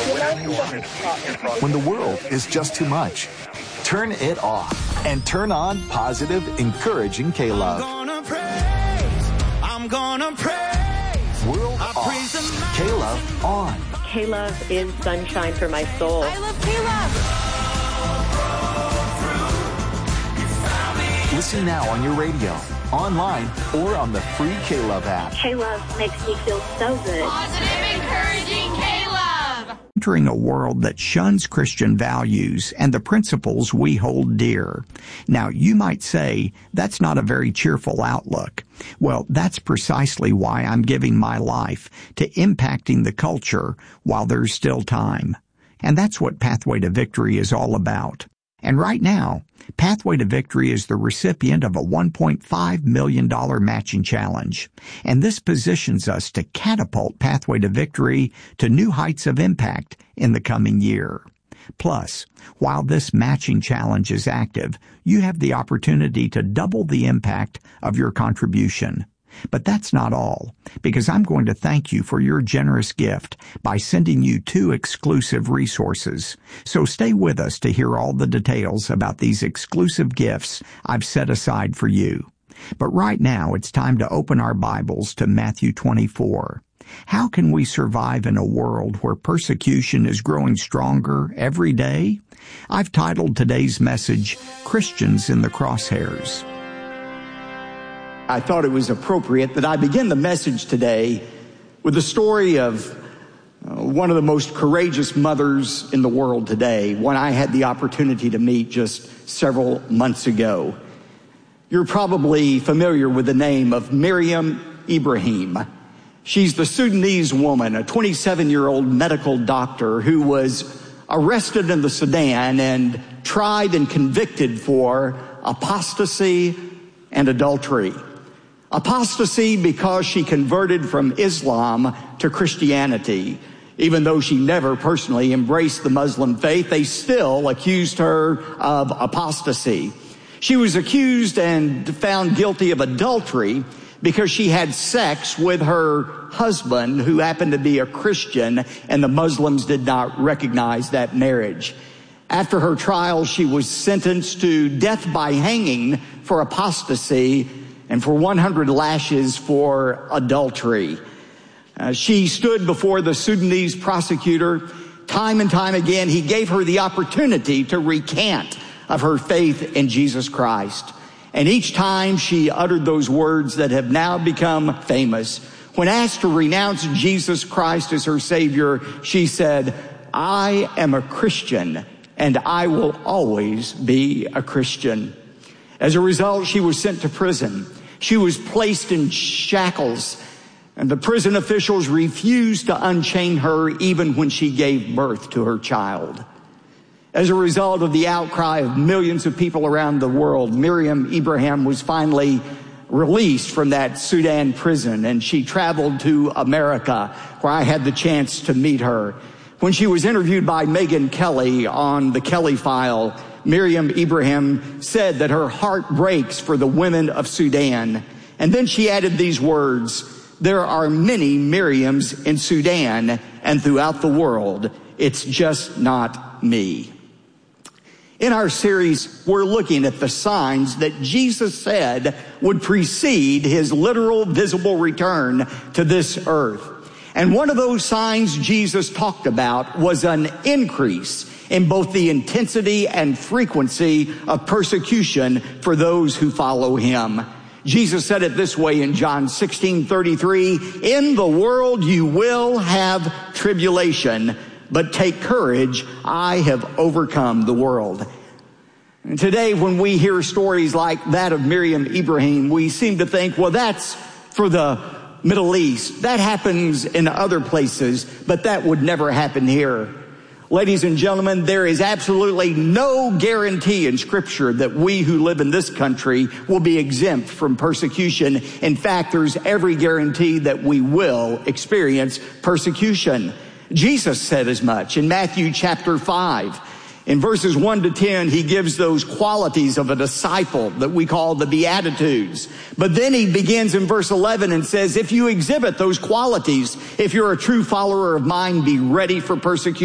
When the world is just too much, turn it off and turn on positive, encouraging K-Love. I'm gonna praise. World off. K-Love on. K-Love is sunshine for my soul. I love K-Love. Listen now on your radio, online, or on the free K-Love app. K-Love makes me feel so good. Positive, encouraging K-Love. Entering a world that shuns Christian values and the principles we hold dear. Now, you might say, that's not a very cheerful outlook. Well, that's precisely why I'm giving my life to impacting the culture while there's still time. And that's what Pathway to Victory is all about. And right now, Pathway to Victory is the recipient of a $1.5 million matching challenge. And this positions us to catapult Pathway to Victory to new heights of impact in the coming year. Plus, while this matching challenge is active, you have the opportunity to double the impact of your contribution. But that's not all, because I'm going to thank you for your generous gift by sending you 2 exclusive resources. So stay with us to hear all the details about these exclusive gifts I've set aside for you. But right now, it's time to open our Bibles to Matthew 24. How can we survive in a world where persecution is growing stronger every day? I've titled today's message, Christians in the Crosshairs. I thought it was appropriate that I begin the message today with the story of one of the most courageous mothers in the world today, one I had the opportunity to meet just several months ago. You're probably familiar with the name of Miriam Ibrahim. She's the Sudanese woman, a 27-year-old medical doctor who was arrested in the Sudan and tried and convicted for apostasy and adultery. Apostasy because she converted from Islam to Christianity. Even though she never personally embraced the Muslim faith, they still accused her of apostasy. She was accused and found guilty of adultery because she had sex with her husband, who happened to be a Christian, and the Muslims did not recognize that marriage. After her trial, she was sentenced to death by hanging for apostasy and for 100 lashes for adultery. She stood before the Sudanese prosecutor. Time and time again, he gave her the opportunity to recant of her faith in Jesus Christ. And each time she uttered those words that have now become famous. When asked to renounce Jesus Christ as her Savior, she said, "I am a Christian, and I will always be a Christian." As a result, she was sent to prison. She was placed in shackles, and the prison officials refused to unchain her even when she gave birth to her child. As a result of the outcry of millions of people around the world, Miriam Ibrahim was finally released from that Sudan prison, and she traveled to America, where I had the chance to meet her. When she was interviewed by Megyn Kelly on the Kelly File, Miriam Ibrahim said that her heart breaks for the women of Sudan. And then she added these words, "There are many Miriams in Sudan and throughout the world. It's just not me." In our series, we're looking at the signs that Jesus said would precede his literal visible return to this earth. And one of those signs Jesus talked about was an increase in both the intensity and frequency of persecution for those who follow him. Jesus said it this way in John 16:33, "In the world you will have tribulation, but take courage, I have overcome the world." And today, when we hear stories like that of Miriam Ibrahim, we seem to think, well, that's for the Middle East. That happens in other places, but that would never happen here. Ladies and gentlemen, there is absolutely no guarantee in Scripture that we who live in this country will be exempt from persecution. In fact, there's every guarantee that we will experience persecution. Jesus said as much in Matthew chapter 5. In verses 1 to 10, he gives those qualities of a disciple that we call the Beatitudes. But then he begins in verse 11 and says, if you exhibit those qualities, if you're a true follower of mine, be ready for persecution.